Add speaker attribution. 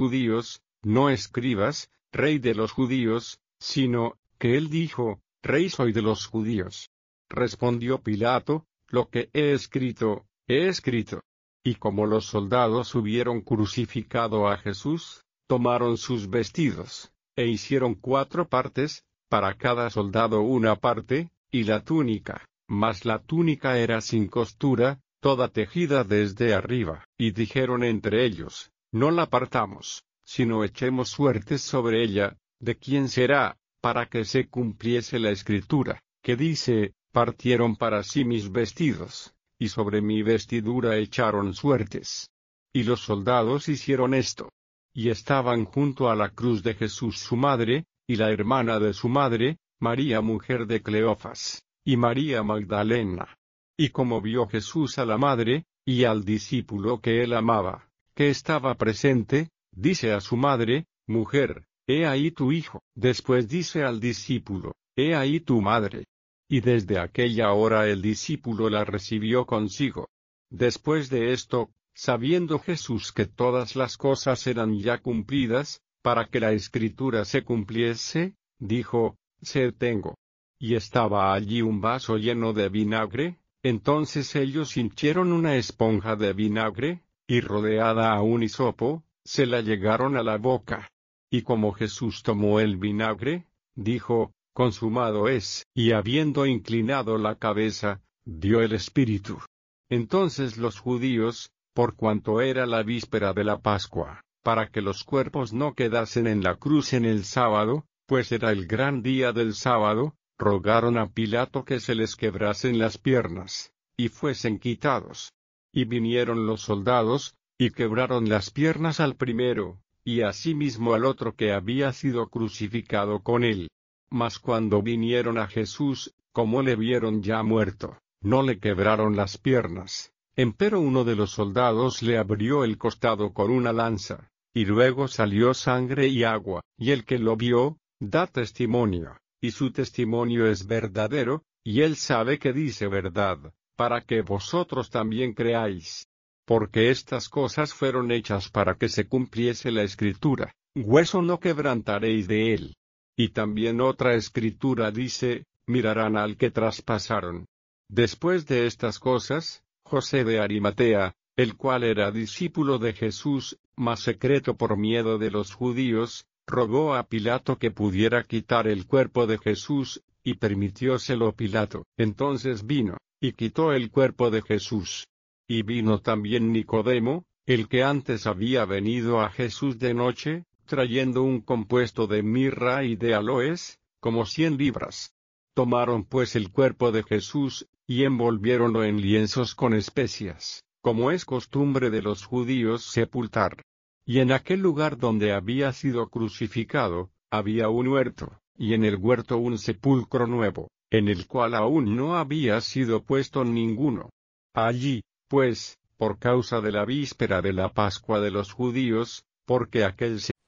Speaker 1: judíos, no escribas, Rey de los judíos, sino, que él dijo, Rey soy de los judíos. Respondió Pilato, lo que he escrito, he escrito. Y como los soldados hubieron crucificado a Jesús, tomaron sus vestidos, e hicieron 4 partes, para cada soldado una parte, y la túnica, mas la túnica era sin costura, toda tejida desde arriba. Y dijeron entre ellos, no la partamos, sino echemos suertes sobre ella, de quién será, para que se cumpliese la escritura, que dice, partieron para sí mis vestidos, y sobre mi vestidura echaron suertes. Y los soldados hicieron esto. Y estaban junto a la cruz de Jesús su madre, y la hermana de su madre, María mujer de Cleofas, y María Magdalena. Y como vio Jesús a la madre, y al discípulo que él amaba, que estaba presente, dice a su madre, mujer, he ahí tu hijo. Después dice al discípulo, he ahí tu madre. Y desde aquella hora el discípulo la recibió consigo. Después de esto, sabiendo Jesús que todas las cosas eran ya cumplidas, para que la escritura se cumpliese, dijo, sed tengo. Y estaba allí un vaso lleno de vinagre, entonces ellos hinchieron una esponja de vinagre, y rodeada a un hisopo, se la llegaron a la boca. Y como Jesús tomó el vinagre, dijo, consumado es, y habiendo inclinado la cabeza, dio el espíritu. Entonces los judíos, por cuanto era la víspera de la Pascua, para que los cuerpos no quedasen en la cruz en el sábado, pues era el gran día del sábado, rogaron a Pilato que se les quebrasen las piernas, y fuesen quitados. Y vinieron los soldados, y quebraron las piernas al primero, y asimismo al otro que había sido crucificado con él. Mas cuando vinieron a Jesús, como le vieron ya muerto, no le quebraron las piernas. Empero uno de los soldados le abrió el costado con una lanza, y luego salió sangre y agua, y el que lo vio, da testimonio, y su testimonio es verdadero, y él sabe que dice verdad, para que vosotros también creáis. Porque estas cosas fueron hechas para que se cumpliese la escritura, hueso no quebrantaréis de él. Y también otra escritura dice, mirarán al que traspasaron. Después de estas cosas, José de Arimatea, el cual era discípulo de Jesús, mas secreto por miedo de los judíos, rogó a Pilato que pudiera quitar el cuerpo de Jesús, y permitióselo Pilato. Entonces vino, y quitó el cuerpo de Jesús. Y vino también Nicodemo, el que antes había venido a Jesús de noche, trayendo un compuesto de mirra y de aloes, como 100 libras. Tomaron pues el cuerpo de Jesús, y envolviéronlo en lienzos con especias, como es costumbre de los judíos sepultar. Y en aquel lugar donde había sido crucificado, había un huerto, y en el huerto un sepulcro nuevo, en el cual aún no había sido puesto ninguno. Allí, pues, por causa de la víspera de la Pascua de los judíos, porque aquel